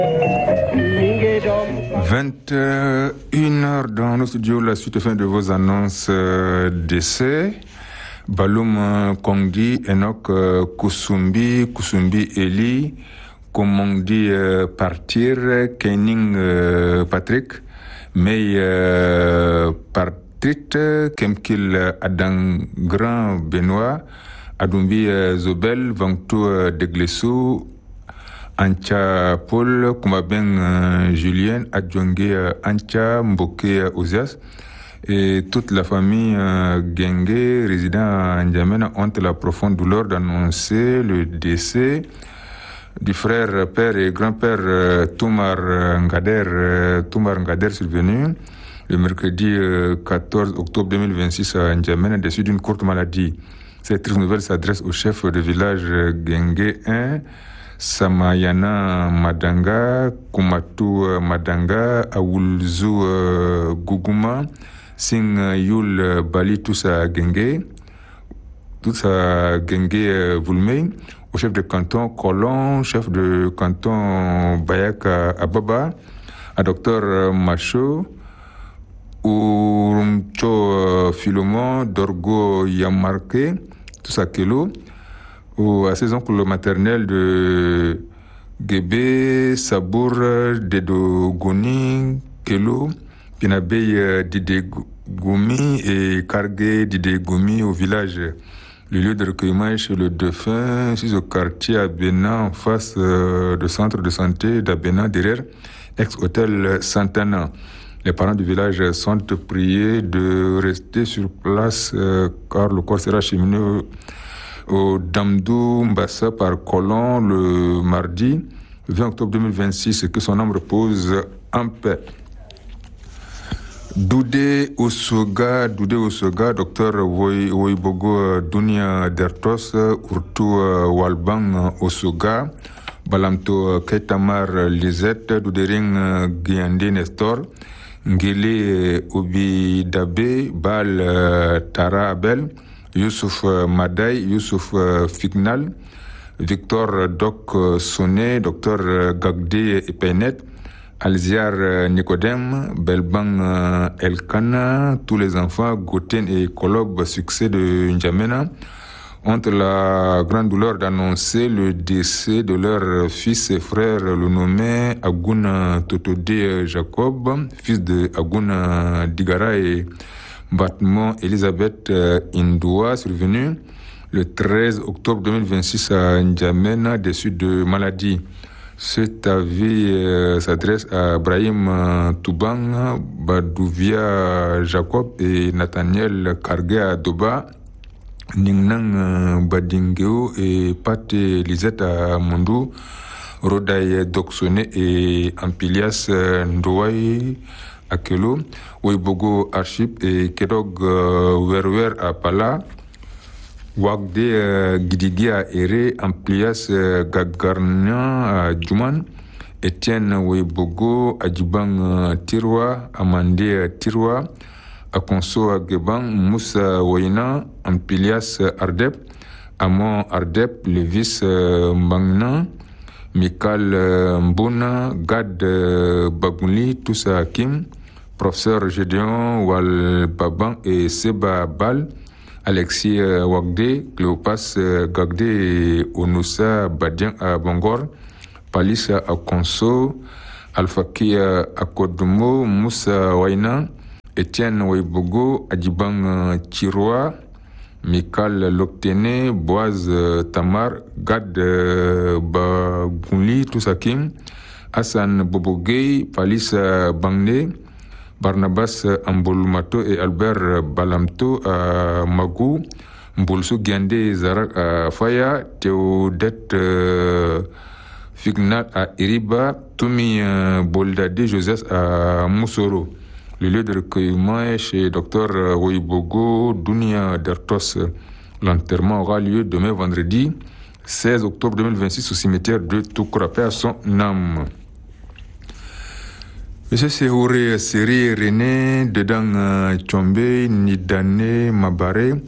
21h dans nos studios, la suite fin de vos annonces d'essai. Baloum Kongdi, Enoch Kusumbi Eli, Komondi partir, Kening Patrick, May Partrit, Kemkil Adam Grand Benoît, Adumbi Zobel, Vangtou Deglessou, Ancha Paul, Kumabeng Julien, Adjongue Ancha Mboke Ozias et toute la famille Genge résidant à N'Djamena ont la profonde douleur d'annoncer le décès du frère, père et grand-père Toumar Ngader survenu le mercredi 14 octobre 2026 à N'Djamena déçu d'une courte maladie. Cette triste nouvelle s'adresse au chef de village Genge 1, Samayana Madanga, Kumatu Madanga, Awulzu Guguma, Sing Yul Bali, Toussa Genge Voulmey, au chef de canton Colon, chef de canton Bayaka Ababa, à docteur Macho, Urumcho Philomon, Dorgo Yamarke, Toussa Kelo, à ses oncles maternels de Gébé, Sabour, Dedo Goni, Kelo, Pinabey Dide Goumi et Kargé Dide Goumi au village. Le lieu de recueillement est chez le défunt, sur au quartier Abena, en face du centre de santé d'Abena, derrière ex-hôtel Santana. Les parents du village sont priés de rester sur place car le corps sera acheminé au Damdou Mbassa par Colon le mardi 20 octobre 2026 et que son âme repose en paix. Doudé Osoga, docteur Woibogo Dunia Dertos, Urtu Walbang Osoga, Balamto Kaitamar Lisette, Doudering Guiande Nestor, Ngele Obi Dabe, Bal Tara Abel, Youssouf Madaï, Youssouf Fignal, Victor Doc Sonné, Dr Gagdé Epenet, Alziar Nicodème, Belbang Elkana, tous les enfants, Goten et Kolob, succès de N'Djamena, ont la grande douleur d'annoncer le décès de leur fils et frère, le nommé Aguna Totodé Jacob, fils de Aguna Digara et Batman Elisabeth Indoua, survenu le 13 octobre 2026 à N'Djamena, déçu de maladie. Cet avis s'adresse à Brahim Toubang, Badouvia Jacob et Nathaniel Kargea Doba, Ningnang Badingeo et Pate Lisette Mondou, Rodaï Doksone et Ampilias Ndouaï Akelo, Oibogo Archip et Kedog Werwer à Pala, Wagde Gidigia Ere, Amplias Gagarnian à Djouman, Etienne Weibogo, Adjibang Tirwa, Amande Tirwa, Akonso Agebang, Moussa Waina, Amplias Ardep, Amon Ardep, Levis Mbangna, Mikal Mbona, Gad Bagouli, Toussa Hakim, Professeur Gédéon Wal Baban et Seba Bal, Alexis Wagde, Cléopas Gagde et Onoussa Badian à Bangor, Palissa Akonso, Alfaki Akodumo, Moussa Waina, Etienne Weibogo, Adjibang Tirwa, Mikal Loktene, Boaz Tamar, Gad Bagouli, Toussakim, Hassan Bobogey, Palissa Bangne, Barnabas Ambolumato et Albert Balamto à Magou, Mbolsou Giande Zarak à Faya, Théodette Fignat à Iriba, Toumi Boldade Joseph à Moussoro. Le lieu de recueillement est chez Dr Woibogo Dunia Dertos. L'enterrement aura lieu demain vendredi 16 octobre 2026 au cimetière de Toukourapé à son âme. Monsieur Sehouré Seri René, dedans Tchombe, Nidane, Mabare,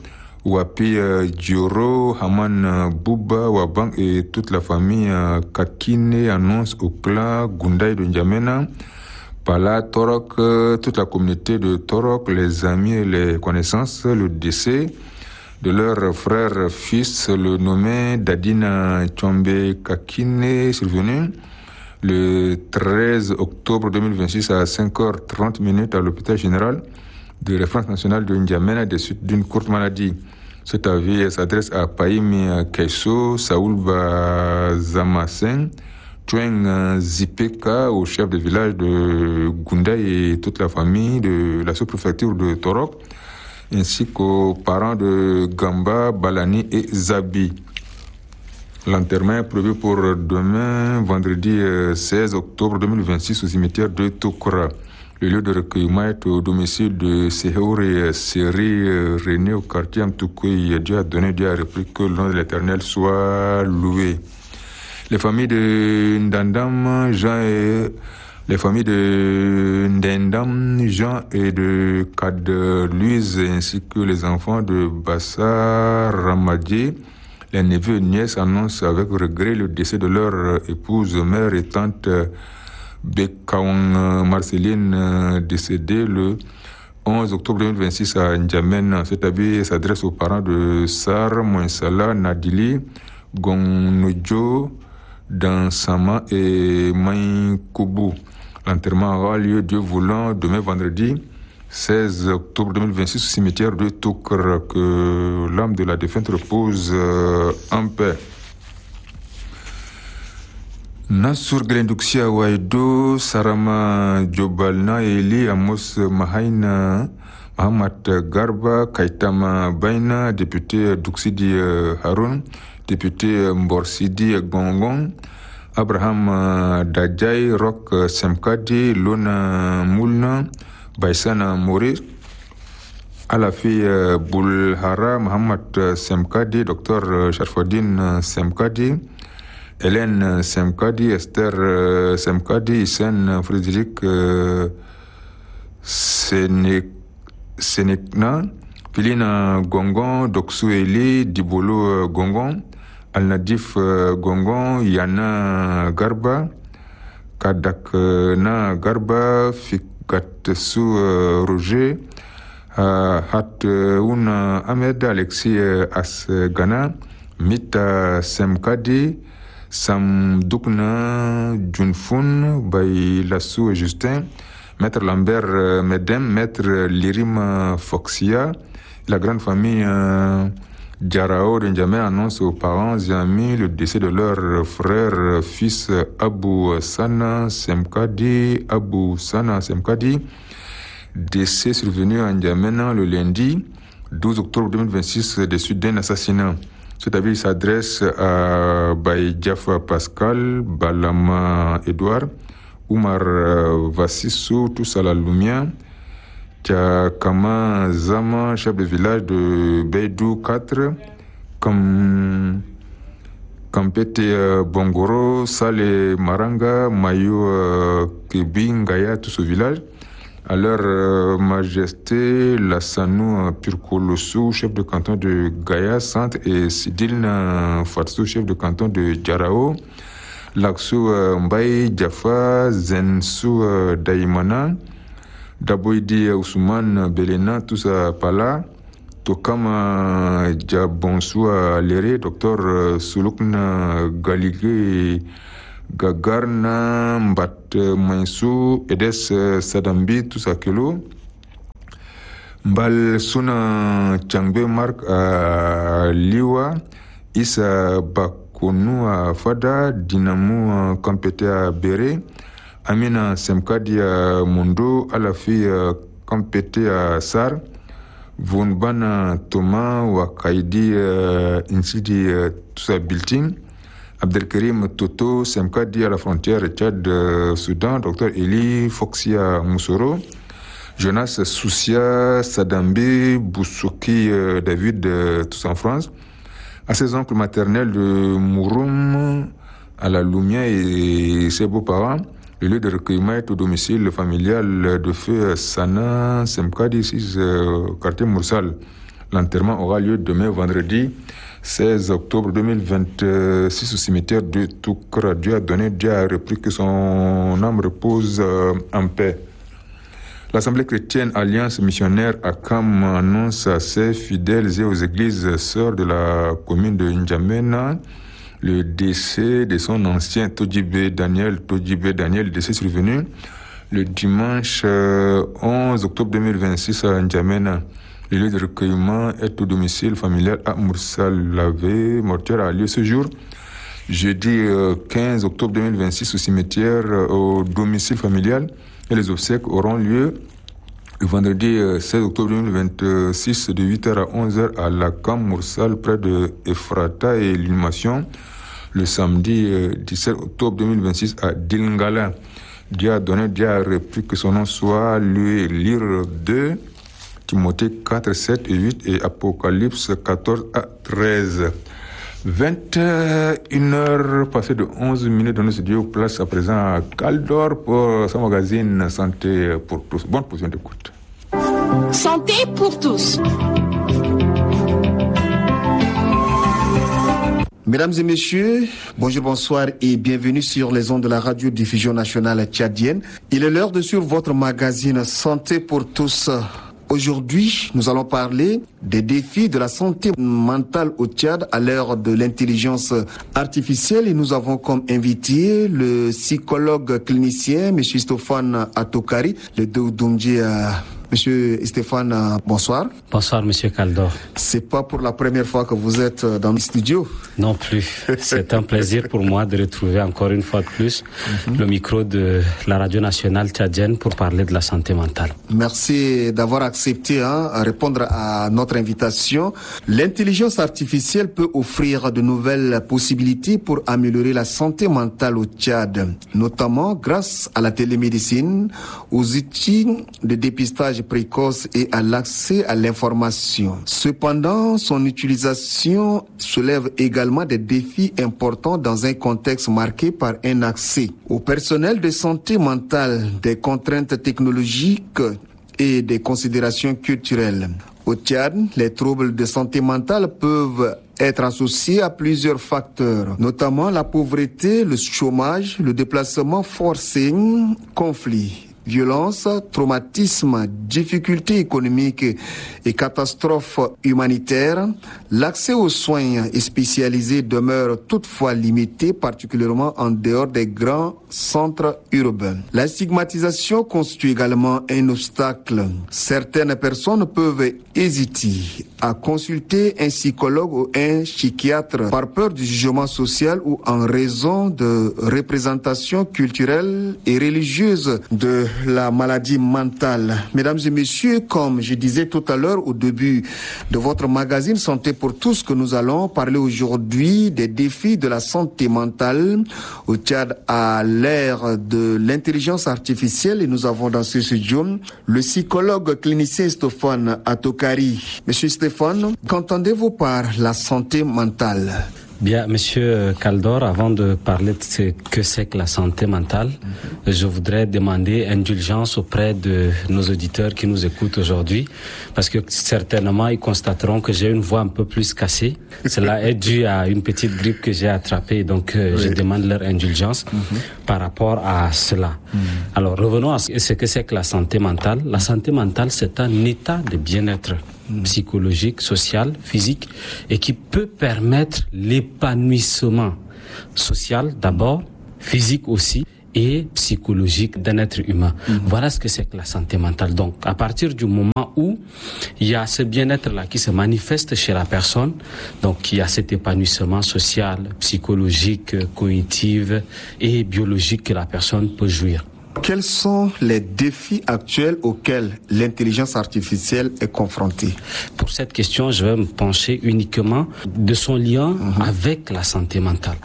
Wapi Dioro, Haman Bouba, Wabang et toute la famille Kakine annonce au clan Gundaï de N'Djamena, Pala, Torok, toute la communauté de Torok, les amis et les connaissances, le décès de leur frère fils, le nommé Dadina Tchombe Kakine, survenu le 13 octobre 2026 à 5h30 à l'hôpital général de référence nationale de N'Djamena des suites d'une courte maladie. Cet avis s'adresse à Païmi Kaiso, Saoul Bazamasen, Choueng Zipeka, au chef de village de Goundaï et toute la famille de la sous-préfecture de Torok, ainsi qu'aux parents de Gamba, Balani et Zabi. L'enterrement est prévu pour demain, vendredi 16 octobre 2026, au cimetière de Tokra. Le lieu de recueillement est au domicile de Sehouri Seri René au quartier Amtoukoui. Dieu a donné, Dieu a repris, que le nom de l'Éternel soit loué. Les familles de Ndandam, Jean et les familles de Ndendam, Jean et de Kad Louise, ainsi que les enfants de Bassa Ramadier, les neveux et nièces annoncent avec regret le décès de leur épouse, mère et tante Bekaong Marceline, décédée le 11 octobre 2026 à N'Djamena. Cet avis s'adresse aux parents de Sar Moinsala Nadili, Gonnojo, Dansama et Maïkoubou. L'enterrement aura lieu, Dieu voulant, demain vendredi 16 octobre 2026 au cimetière de Toukra. Que l'âme de la défunte repose en paix. Nasur Glenduksia Waido, Sarama Jobalna Eli, Amos Mahaina, Ahmad Garba, Kaitama Baina, député Duksidi Haroun, député Mborsidi Gongon, Abraham Dajay, Rock Semkadi, Lona Moulna, Baisana Mourir, Alafi Boulhara, Mohamed Semkadi, Dr Sharfodin Semkadi, Hélène Semkadi, Esther Semkadi, Hissène Frédéric Senekna, Pilina Gongon, Doksou Eli, Dibolo Gongon, Al-Nadif Gongon, Yana Garba, Kadakna Garba, Fikatsu Roger, Hatouna Ahmed, Alexis Asgana, Mita Semkadi, Samdoukna Junfun, Baylassou et Justin, Maître Lambert Medem, Maître Lirim Foxia, la grande famille Djarao de N'Djamena annonce aux parents et amis le décès de leur frère, fils Abou Sana Semkadi, décès survenu à N'Djamena le lundi 12 octobre 2026 des suites d'un assassinat. Cet avis s'adresse à Baye Diafa Pascal, Balama Edouard, Oumar Vassissou, tous à la Lumia, Kama Zama, chef de village de Beidou 4, Kampete Bongoro, Sale Maranga, Mayo Kebingaya, tout ce village. À leur majesté Lassanou Purkolossou, chef de canton de Gaïa Centre, et Sidilna Fatsou, chef de canton de Djarao, Laksou Mbaye Diafa, Zensou Daimana, Daboidi Ousmane Belena, tous à Pala, Tokama Djabonsou Léré, Dr Sulukna Galigé Gagarna Mbat Mainsou, Edes Sadambi, tous à Kelo, Mbal Suna Tchangbe Mark à Liwa, Issa Bakonu à Fada, Dinamou Kampete à Béré, Amina Semkadi à Mundo, Alafi Kampete à Sar, Vunbana Thomas Wakaidi Insidi tous à Bilting, Abdelkarim Toto Semkadi à la frontière Tchad-Soudan, Dr Eli Foxia Moussoro, Jonas Soussia Sadambi Boussouki David, tous en France, à ses oncles maternels de Mouroum, à la Lumia et ses beaux-parents. Le lieu de recueillement est au domicile familial de feu Sana Semkadi, 6 quartier Moursal. L'enterrement aura lieu demain, vendredi 16 octobre 2026 au cimetière de Toukra. Dieu a repris, que son âme repose en paix. L'Assemblée chrétienne Alliance missionnaire à Kam annonce à ses fidèles et aux églises sœurs de la commune de N'Djamena le décès de son ancien Todjibé Daniel. Le décès survenu le dimanche 11 octobre 2026 à N'Djamena. Le lieu de recueillement est au domicile familial à Moursal. La veille mortuaire a lieu ce jour, jeudi 15 octobre 2026 au cimetière au domicile familial. Et les obsèques auront lieu le vendredi 16 octobre 2026 de 8h à 11h à la Kam Moursal près de Ephrata et l'inhumation le samedi 17 octobre 2026 à Dilngala. Dieu a repris, que son nom soit lui. Lire 2 Timothée 4, 7 et 8 et Apocalypse 14 à 13. 21h passées de 11 minutes dans nos studios. Place à présent à Caldor pour son magazine Santé pour tous. Bonne position d'écoute. Santé pour tous. Mesdames et messieurs, bonjour, bonsoir et bienvenue sur les ondes de la radiodiffusion nationale tchadienne. Il est l'heure de suivre votre magazine Santé pour tous. Aujourd'hui, nous allons parler des défis de la santé mentale au Tchad à l'ère de l'intelligence artificielle et nous avons comme invité le psychologue clinicien, M. Stéphane Atokari, le Doudoumdji. Monsieur Stéphane, bonsoir. Bonsoir, Monsieur Caldor. C'est pas pour la première fois que vous êtes dans le studio? Non plus. C'est un plaisir pour moi de retrouver encore une fois de plus le micro de la radio nationale tchadienne pour parler de la santé mentale. Merci d'avoir accepté à répondre à notre invitation. L'intelligence artificielle peut offrir de nouvelles possibilités pour améliorer la santé mentale au Tchad, notamment grâce à la télémédecine, aux outils de dépistage précoce et à l'accès à l'information. Cependant, son utilisation soulève également des défis importants dans un contexte marqué par un accès au personnel de santé mentale, des contraintes technologiques et des considérations culturelles. Au Tchad, les troubles de santé mentale peuvent être associés à plusieurs facteurs, notamment la pauvreté, le chômage, le déplacement forcé, conflits, violence, traumatisme, difficultés économiques et catastrophes humanitaires. L'accès aux soins spécialisés demeure toutefois limité, particulièrement en dehors des grands centres urbains. La stigmatisation constitue également un obstacle. Certaines personnes peuvent hésiter à consulter un psychologue ou un psychiatre par peur du jugement social ou en raison de représentations culturelles et religieuses de la maladie mentale. Mesdames et messieurs, comme je disais tout à l'heure au début de votre magazine Santé pour tous, que nous allons parler aujourd'hui des défis de la santé mentale au Tchad à l'ère de l'intelligence artificielle. Et nous avons dans ce studio le psychologue clinicien Stéphane Atokari. Monsieur Stéphane, qu'entendez-vous par la santé mentale? Bien, Monsieur Caldor, avant de parler de ce que c'est que la santé mentale, je voudrais demander indulgence auprès de nos auditeurs qui nous écoutent aujourd'hui, parce que certainement ils constateront que j'ai une voix un peu plus cassée. Cela est dû à une petite grippe que j'ai attrapée, donc je demande leur indulgence par rapport à cela. Alors revenons à ce que c'est que la santé mentale. La santé mentale, c'est un état de bien-être psychologique, social, physique, et qui peut permettre l'épanouissement social d'abord, physique aussi, et psychologique d'un être humain. Voilà ce que c'est que la santé mentale. Donc, à partir du moment où il y a ce bien-être-là qui se manifeste chez la personne, donc il y a cet épanouissement social, psychologique, cognitif et biologique que la personne peut jouir. Quels sont les défis actuels auxquels l'intelligence artificielle est confrontée? Pour cette question, je vais me pencher uniquement de son lien avec la santé mentale.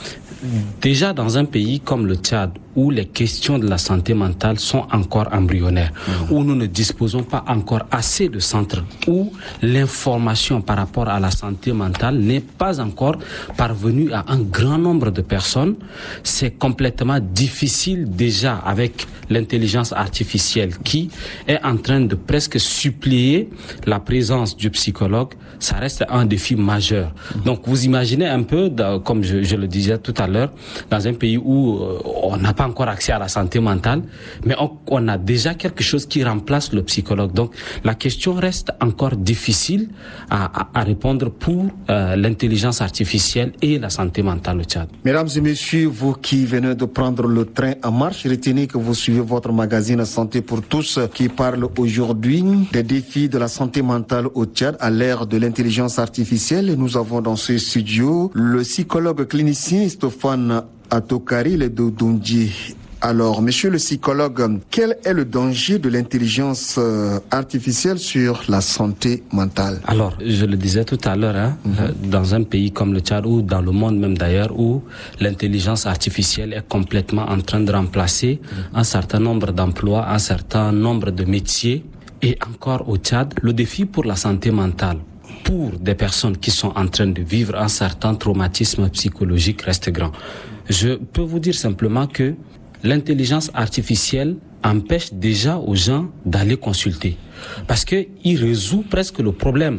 Déjà, dans un pays comme le Tchad, où les questions de la santé mentale sont encore embryonnaires, où nous ne disposons pas encore assez de centres, où l'information par rapport à la santé mentale n'est pas encore parvenue à un grand nombre de personnes, c'est complètement difficile déjà avec l'intelligence artificielle qui est en train de presque suppléer la présence du psychologue, ça reste un défi majeur. Donc vous imaginez un peu, comme je le disais tout à l'heure, dans un pays où on n'a pas encore accès à la santé mentale, mais on a déjà quelque chose qui remplace le psychologue. Donc la question reste encore difficile à répondre pour l'intelligence artificielle et la santé mentale au Tchad. Mesdames et messieurs, vous qui venez de prendre le train en marche, retenez que vous suivez votre magazine Santé pour tous qui parle aujourd'hui des défis de la santé mentale au Tchad à l'ère de l'intelligence artificielle. Et nous avons dans ce studio le psychologue clinicien Stéphane Atokari Ledodondji. Alors, monsieur le psychologue, quel est le danger de l'intelligence artificielle sur la santé mentale? Alors, je le disais tout à l'heure, dans un pays comme le Tchad ou dans le monde même d'ailleurs, où l'intelligence artificielle est complètement en train de remplacer un certain nombre d'emplois, un certain nombre de métiers. Et encore au Tchad, le défi pour la santé mentale, pour des personnes qui sont en train de vivre un certain traumatisme psychologique reste grand. Je peux vous dire simplement que l'intelligence artificielle empêche déjà aux gens d'aller consulter. Parce qu'il résout presque le problème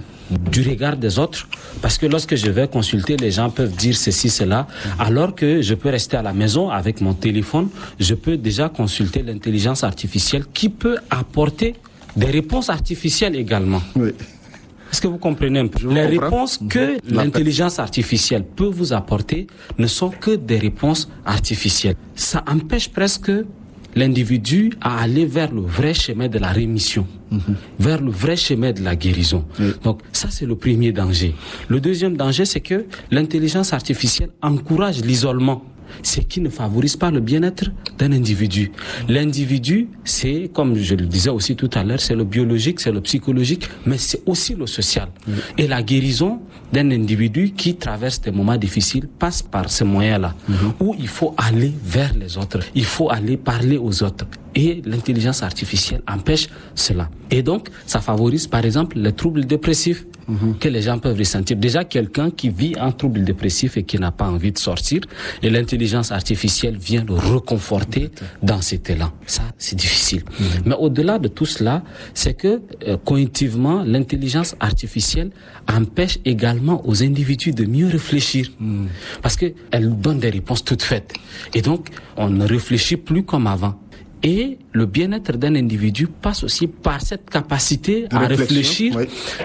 du regard des autres. Parce que lorsque je vais consulter, les gens peuvent dire ceci, cela, alors que je peux rester à la maison avec mon téléphone, je peux déjà consulter l'intelligence artificielle qui peut apporter des réponses artificielles également. Oui. Est-ce que vous comprenez un peu? Les réponses que l'intelligence artificielle peut vous apporter ne sont que des réponses artificielles. Ça empêche presque l'individu à aller vers le vrai chemin de la rémission, vers le vrai chemin de la guérison. Donc ça, c'est le premier danger. Le deuxième danger, c'est que l'intelligence artificielle encourage l'isolement, ce qui ne favorise pas le bien-être d'un individu. L'individu, c'est, comme je le disais aussi tout à l'heure, c'est le biologique, c'est le psychologique, mais c'est aussi le social. Et la guérison d'un individu qui traverse des moments difficiles passe par ces moyens-là, où il faut aller vers les autres, il faut aller parler aux autres. Et l'intelligence artificielle empêche cela. Et donc, ça favorise par exemple les troubles dépressifs que les gens peuvent ressentir. Déjà, quelqu'un qui vit un trouble dépressif et qui n'a pas envie de sortir, et l'intelligence artificielle vient le réconforter dans cet élan. Ça, c'est difficile. Mais au-delà de tout cela, c'est que cognitivement, l'intelligence artificielle empêche également aux individus de mieux réfléchir. Parce qu'elle donne des réponses toutes faites. Et donc, on ne réfléchit plus comme avant. Et le bien-être d'un individu passe aussi par cette capacité à réfléchir,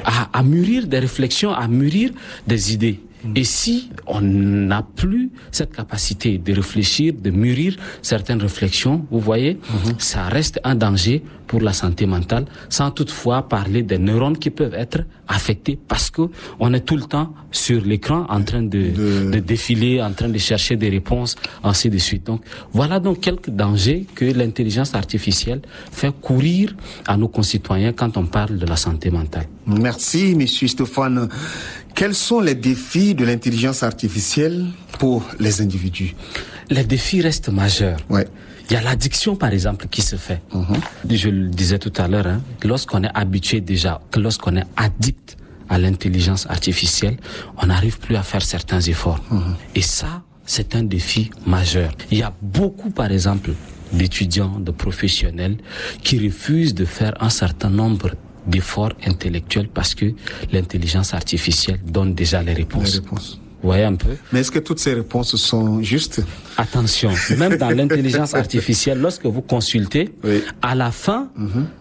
à mûrir des réflexions, à mûrir des idées. Et si on n'a plus cette capacité de réfléchir, de mûrir certaines réflexions, vous voyez, ça reste un danger pour la santé mentale, sans toutefois parler des neurones qui peuvent être affectés parce que on est tout le temps sur l'écran en train de défiler, en train de chercher des réponses, ainsi de suite. Donc, voilà donc quelques dangers que l'intelligence artificielle fait courir à nos concitoyens quand on parle de la santé mentale. Merci, monsieur Stéphane. Quels sont les défis de l'intelligence artificielle pour les individus? Les défis restent majeurs. Ouais. Il y a l'addiction, par exemple, qui se fait. Je le disais tout à l'heure, lorsqu'on est habitué déjà, lorsqu'on est addict à l'intelligence artificielle, on n'arrive plus à faire certains efforts. Et ça, c'est un défi majeur. Il y a beaucoup, par exemple, d'étudiants, de professionnels qui refusent de faire un certain nombre d'efforts intellectuels parce que l'intelligence artificielle donne déjà les réponses. Vous voyez un peu? Mais est-ce que toutes ces réponses sont justes? Attention, même dans l'intelligence artificielle, lorsque vous consultez, à la fin,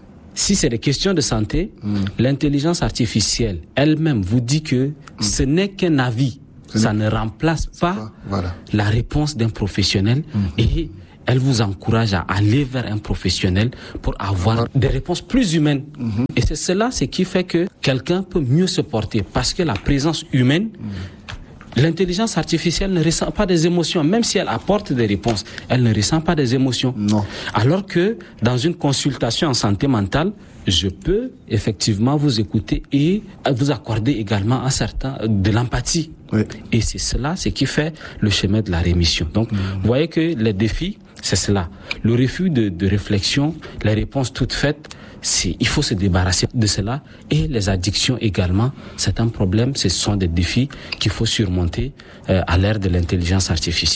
si c'est des questions de santé, l'intelligence artificielle elle-même vous dit que ce n'est qu'un avis. Ça ne remplace pas la réponse d'un professionnel et elle vous encourage à aller vers un professionnel pour avoir des réponses plus humaines. Et c'est cela, ce qui fait que quelqu'un peut mieux se porter parce que la présence humaine, l'intelligence artificielle ne ressent pas des émotions, même si elle apporte des réponses, elle ne ressent pas des émotions. Non. Alors que dans une consultation en santé mentale, je peux effectivement vous écouter et vous accorder également de l'empathie. Et c'est cela, ce qui fait le chemin de la rémission. Donc, vous voyez que les défis, c'est cela. Le refus de réflexion, les réponses toutes faites, il faut se débarrasser de cela. Et les addictions également, c'est un problème, ce sont des défis qu'il faut surmonter à l'ère de l'intelligence artificielle.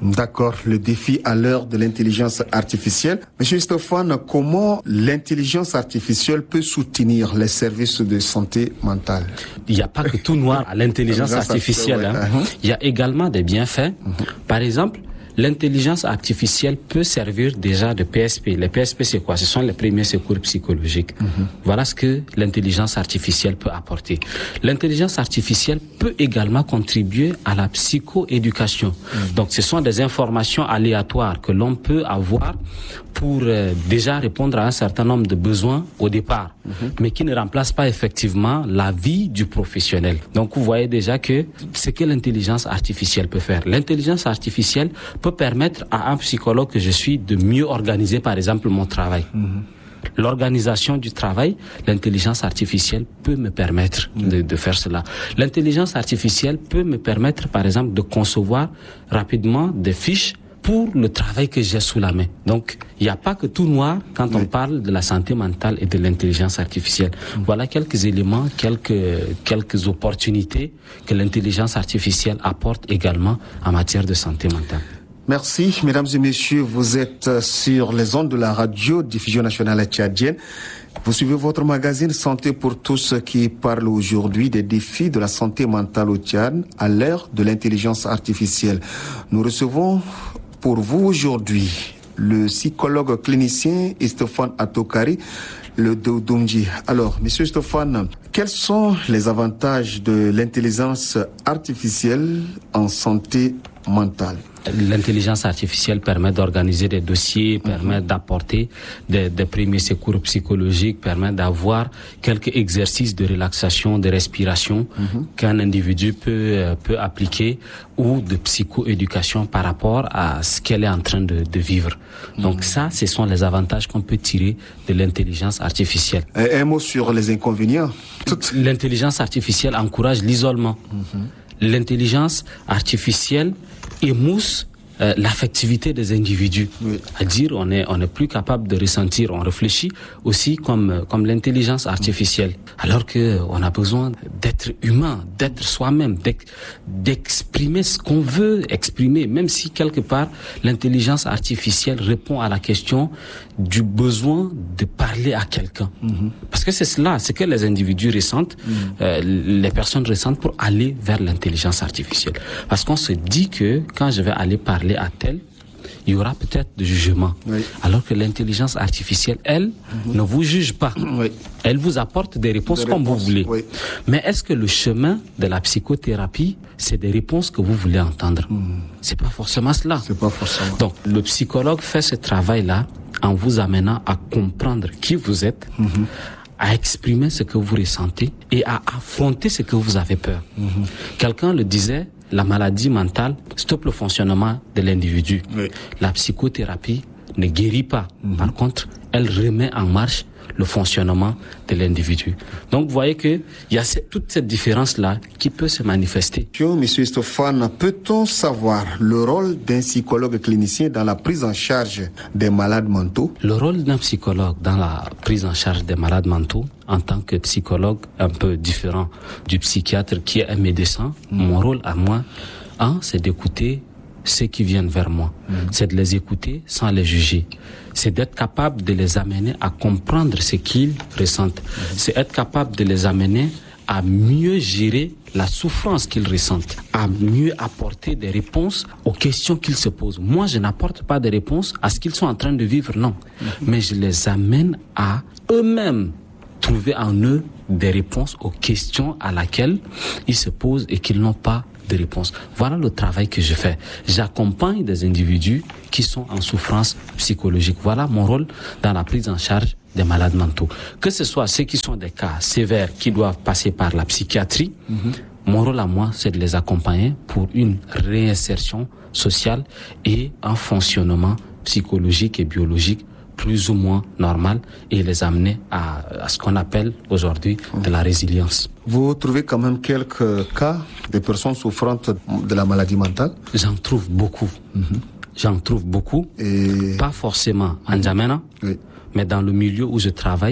D'accord, le défi à l'heure de l'intelligence artificielle. Monsieur Stéphane, comment l'intelligence artificielle peut soutenir les services de santé mentale? Il n'y a pas que tout noir à l'intelligence artificielle. Il y a également des bienfaits. Par exemple, l'intelligence artificielle peut servir déjà de PSP. Les PSP, c'est quoi? Ce sont les premiers secours psychologiques. Voilà ce que l'intelligence artificielle peut apporter. L'intelligence artificielle peut également contribuer à la psychoéducation. Donc, ce sont des informations aléatoires que l'on peut avoir pour déjà répondre à un certain nombre de besoins au départ, mais qui ne remplacent pas effectivement la vie du professionnel. Donc, vous voyez déjà que ce que l'intelligence artificielle peut faire. L'intelligence artificielle peut permettre à un psychologue que je suis de mieux organiser, par exemple, mon travail. L'organisation du travail, l'intelligence artificielle peut me permettre de faire cela. L'intelligence artificielle peut me permettre, par exemple, de concevoir rapidement des fiches pour le travail que j'ai sous la main. Donc, il n'y a pas que tout noir quand on parle de la santé mentale et de l'intelligence artificielle. Voilà quelques éléments, quelques opportunités que l'intelligence artificielle apporte également en matière de santé mentale. Merci, mesdames et messieurs. Vous êtes sur les ondes de la radio diffusion nationale tchadienne. Vous suivez votre magazine Santé pour tous qui parle aujourd'hui des défis de la santé mentale au Tchad à l'ère de l'intelligence artificielle. Nous recevons pour vous aujourd'hui le psychologue clinicien Stéphane Atokari, le Doudoumji. Alors, monsieur Stéphane, quels sont les avantages de l'intelligence artificielle en santé mentale? L'intelligence artificielle permet d'organiser des dossiers, permet d'apporter des premiers secours psychologiques, permet d'avoir quelques exercices de relaxation, de respiration qu'un individu peut appliquer ou de psychoéducation par rapport à ce qu'elle est en train de vivre. Donc ça, ce sont les avantages qu'on peut tirer de l'intelligence artificielle. Un mot sur les inconvénients. L'intelligence artificielle encourage l'isolement. L'intelligence artificielle émousse l'affectivité des individus. À dire, on est plus capable de ressentir, on réfléchit aussi comme l'intelligence artificielle. Alors que on a besoin d'être humain, d'être soi-même, d'exprimer ce qu'on veut exprimer, même si quelque part l'intelligence artificielle répond à la question du besoin de parler à quelqu'un. Parce que c'est cela, c'est que les individus ressentent, les personnes ressentent pour aller vers l'intelligence artificielle. Parce qu'on se dit que quand je vais aller parler à tel, il y aura peut-être de jugement. Alors que l'intelligence artificielle, elle, ne vous juge pas. Elle vous apporte des réponses comme vous voulez. Mais est-ce que le chemin de la psychothérapie, c'est des réponses que vous voulez entendre? C'est pas forcément cela. C'est pas forcément. Donc, le psychologue fait ce travail-là en vous amenant à comprendre qui vous êtes, à exprimer ce que vous ressentez et à affronter ce que vous avez peur. Quelqu'un le disait, la maladie mentale stoppe le fonctionnement de l'individu. La psychothérapie ne guérit pas. Par contre, elle remet en marche le fonctionnement de l'individu. Donc, vous voyez que il y a toute cette différence-là qui peut se manifester. Monsieur Stéphane, peut-on savoir le rôle d'un psychologue clinicien dans la prise en charge des malades mentaux? Le rôle d'un psychologue dans la prise en charge des malades mentaux, en tant que psychologue un peu différent du psychiatre qui est un médecin, mon rôle à moi, c'est d'écouter ceux qui viennent vers moi. C'est de les écouter sans les juger. C'est d'être capable de les amener à comprendre ce qu'ils ressentent. C'est être capable de les amener à mieux gérer la souffrance qu'ils ressentent, à mieux apporter des réponses aux questions qu'ils se posent. Moi, je n'apporte pas de réponses à ce qu'ils sont en train de vivre, non. Mais je les amène à eux-mêmes trouver en eux des réponses aux questions à laquelle ils se posent et qu'ils n'ont pas de réponse. Voilà le travail que je fais. J'accompagne des individus qui sont en souffrance psychologique. Voilà mon rôle dans la prise en charge des malades mentaux. Que ce soit ceux qui sont des cas sévères qui doivent passer par la psychiatrie, mon rôle à moi, c'est de les accompagner pour une réinsertion sociale et un fonctionnement psychologique et biologique plus ou moins normal et les amener à ce qu'on appelle aujourd'hui de la résilience. Vous trouvez quand même quelques cas de personnes souffrantes de la maladie mentale? J'en trouve beaucoup. J'en trouve beaucoup. Et... Pas forcément en N'Djamena, mais dans le milieu où je travaille,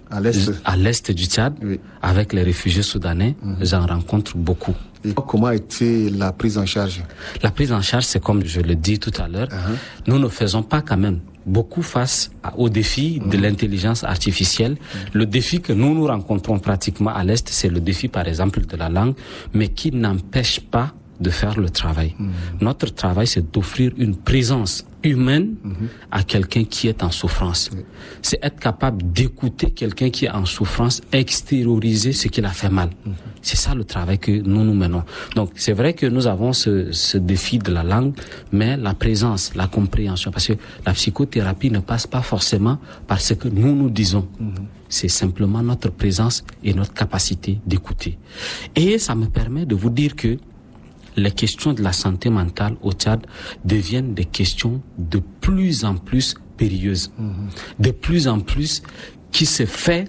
À l'est du Tchad, avec les réfugiés soudanais, j'en rencontre beaucoup. Et comment a été la prise en charge? La prise en charge, c'est comme je le dis tout à l'heure, nous ne faisons pas quand même beaucoup face au défi de l'intelligence artificielle. Le défi que nous rencontrons pratiquement à l'Est, c'est le défi par exemple de la langue, mais qui n'empêche pas de faire le travail. Notre travail, c'est d'offrir une présence humaine à quelqu'un qui est en souffrance. C'est être capable d'écouter quelqu'un qui est en souffrance, extérioriser ce qu'il a fait mal. C'est ça le travail que nous menons. Donc, c'est vrai que nous avons ce défi de la langue, mais la présence, la compréhension, parce que la psychothérapie ne passe pas forcément par ce que nous disons. C'est simplement notre présence et notre capacité d'écouter. Et ça me permet de vous dire que les questions de la santé mentale au Tchad deviennent des questions de plus en plus périlleuses, de plus en plus qui se fait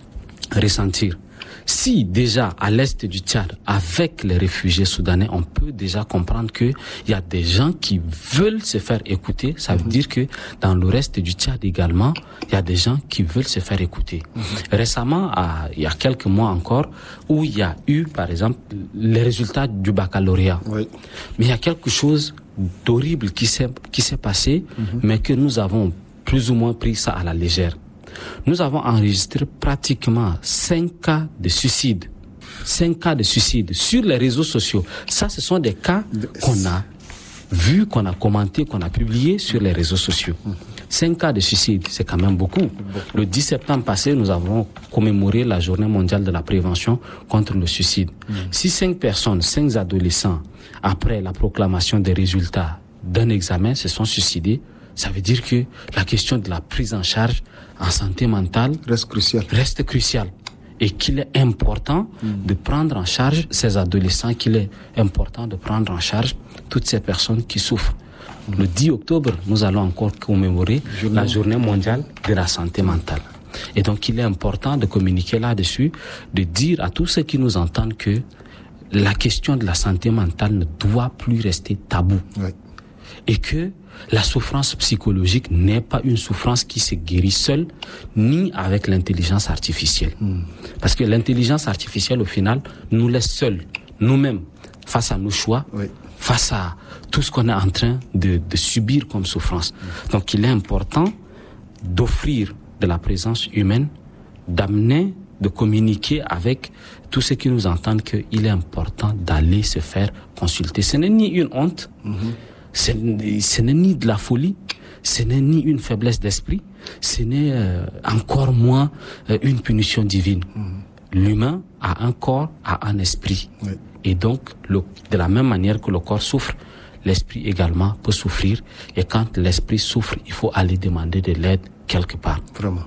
ressentir. Si déjà à l'est du Tchad, avec les réfugiés soudanais, on peut déjà comprendre que il y a des gens qui veulent se faire écouter, ça veut dire que dans le reste du Tchad également, il y a des gens qui veulent se faire écouter. Récemment, il y a quelques mois encore, où il y a eu, par exemple, les résultats du baccalauréat. Mais il y a quelque chose d'horrible qui s'est passé, mais que nous avons plus ou moins pris ça à la légère. Nous avons enregistré pratiquement 5 cas de suicide. 5 cas de suicide sur les réseaux sociaux. Ça, ce sont des cas qu'on a vus, qu'on a commentés, qu'on a publiés sur les réseaux sociaux. 5 cas de suicide, c'est quand même beaucoup. Le 10 septembre passé, nous avons commémoré la journée mondiale de la prévention contre le suicide. Si 5 personnes, 5 adolescents, après la proclamation des résultats d'un examen, se sont suicidés, ça veut dire que la question de la prise en charge en santé mentale reste cruciale. Et qu'il est important de prendre en charge ces adolescents, qu'il est important de prendre en charge toutes ces personnes qui souffrent. Le 10 octobre, nous allons encore commémorer la journée mondiale de la santé mentale. Et donc, il est important de communiquer là-dessus, de dire à tous ceux qui nous entendent que la question de la santé mentale ne doit plus rester tabou. Et que la souffrance psychologique n'est pas une souffrance qui se guérit seule, ni avec l'intelligence artificielle. Parce que l'intelligence artificielle, au final, nous laisse seuls, nous-mêmes, face à nos choix, face à tout ce qu'on est en train de subir comme souffrance. Donc, il est important d'offrir de la présence humaine, d'amener, de communiquer avec tous ceux qui nous entendent qu'il est important d'aller se faire consulter. Ce n'est ni une honte, ce n'est ni de la folie, ce n'est ni une faiblesse d'esprit, ce n'est encore moins une punition divine. L'humain a un corps, a un esprit. Et donc, de la même manière que le corps souffre, l'esprit également peut souffrir. Et quand l'esprit souffre, il faut aller demander de l'aide quelque part. Vraiment.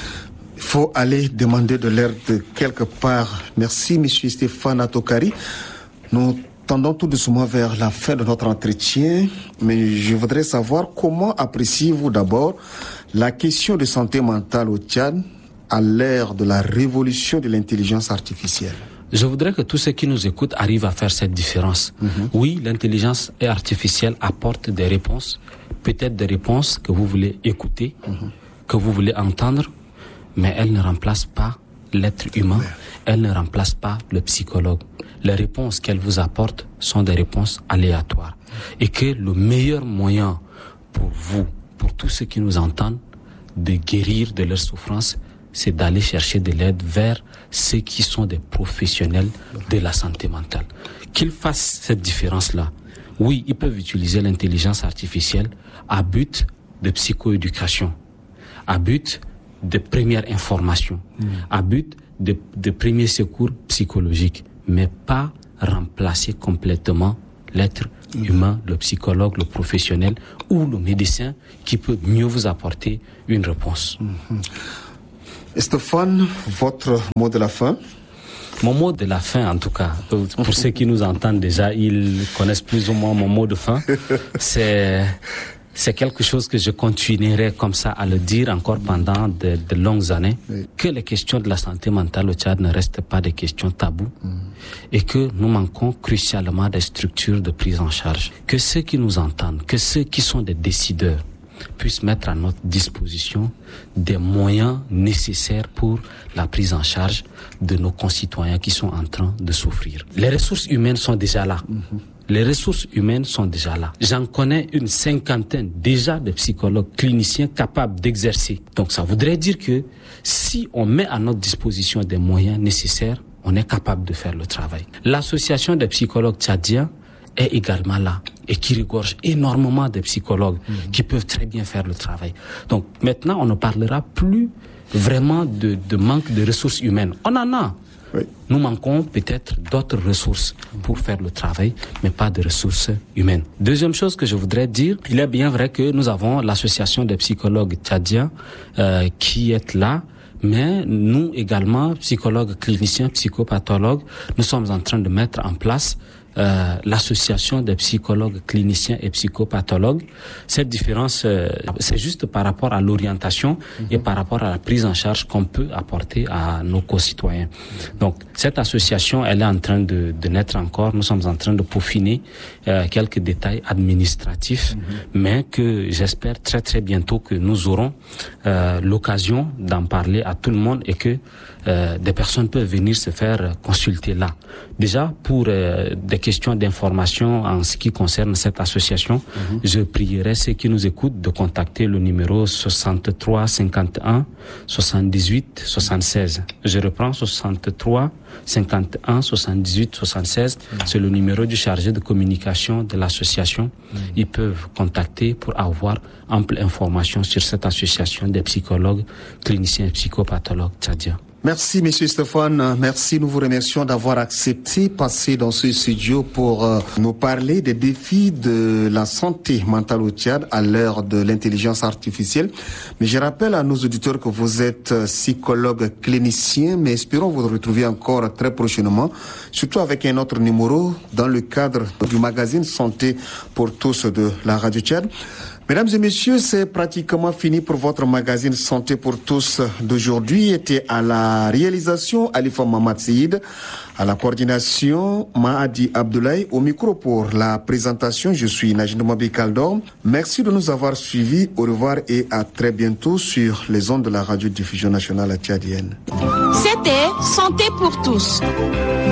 Il faut aller demander de l'aide quelque part. Merci, M. Stéphane Atokari. Nous tendons tout doucement vers la fin de notre entretien, mais je voudrais savoir comment appréciez-vous d'abord la question de santé mentale au Tchad à l'ère de la révolution de l'intelligence artificielle? Je voudrais que tous ceux qui nous écoutent arrivent à faire cette différence. Oui, l'intelligence artificielle apporte des réponses, peut-être des réponses que vous voulez écouter, que vous voulez entendre, mais elle ne remplace pas l'être humain, elle ne remplace pas le psychologue. Les réponses qu'elle vous apporte sont des réponses aléatoires. Et que le meilleur moyen pour vous, pour tous ceux qui nous entendent, de guérir de leur souffrance, c'est d'aller chercher de l'aide vers ceux qui sont des professionnels de la santé mentale. Qu'ils fassent cette différence-là. Oui, ils peuvent utiliser l'intelligence artificielle à but de psychoéducation, à but de première information, à but de premier secours psychologique, mais pas remplacer complètement l'être humain, le psychologue, le professionnel ou le médecin qui peut mieux vous apporter une réponse. Stéphane, votre mot de la fin? Mon mot de la fin, en tout cas, pour ceux qui nous entendent déjà, ils connaissent plus ou moins mon mot de fin. C'est quelque chose que je continuerai comme ça à le dire encore pendant de longues années, que les questions de la santé mentale au Tchad ne restent pas des questions taboues et que nous manquons crucialement des structures de prise en charge. Que ceux qui nous entendent, que ceux qui sont des décideurs, puisse mettre à notre disposition des moyens nécessaires pour la prise en charge de nos concitoyens qui sont en train de souffrir. Les ressources humaines sont déjà là. Les ressources humaines sont déjà là. J'en connais une 50aine déjà de psychologues cliniciens capables d'exercer. Donc ça voudrait dire que si on met à notre disposition des moyens nécessaires, on est capable de faire le travail. L'association des psychologues tchadiens est également là et qui regorge énormément de psychologues qui peuvent très bien faire le travail. Donc maintenant, on ne parlera plus vraiment de manque de ressources humaines. On en a. Oui. Nous manquons peut-être d'autres ressources pour faire le travail, mais pas de ressources humaines. Deuxième chose que je voudrais dire, il est bien vrai que nous avons l'association des psychologues tchadiens qui est là, mais nous également, psychologues cliniciens, psychopathologues, nous sommes en train de mettre en place l'association des psychologues cliniciens et psychopathologues. Cette différence, c'est juste par rapport à l'orientation et par rapport à la prise en charge qu'on peut apporter à nos concitoyens. Donc, cette association, elle est en train de naître encore. Nous sommes en train de peaufiner quelques détails administratifs, mais que j'espère très très bientôt que nous aurons l'occasion d'en parler à tout le monde et que des personnes peuvent venir se faire consulter là. Déjà, pour des questions d'information en ce qui concerne cette association, je prierai ceux qui nous écoutent de contacter le numéro 63 51 78 76. Je reprends 63 51 78 76. C'est le numéro du chargé de communication de l'association. Ils peuvent contacter pour avoir ample information sur cette association des psychologues, cliniciens et psychopathologues tchadiens. Merci, Monsieur Stéphane. Merci. Nous vous remercions d'avoir accepté passer dans ce studio pour nous parler des défis de la santé mentale au Tchad à l'heure de l'intelligence artificielle. Mais je rappelle à nos auditeurs que vous êtes psychologue clinicien, mais espérons vous retrouver encore très prochainement, surtout avec un autre numéro dans le cadre du magazine Santé pour tous de la Radio Tchad. Mesdames et messieurs, c'est pratiquement fini pour votre magazine Santé pour tous d'aujourd'hui. Était à la réalisation Alifa Mamad Seyid, à la coordination Mahadi Abdoulaye, au micro pour la présentation. Je suis Najid Mohamed Kaldor. Merci de nous avoir suivis. Au revoir et à très bientôt sur les ondes de la radiodiffusion nationale tchadienne. C'était Santé pour tous.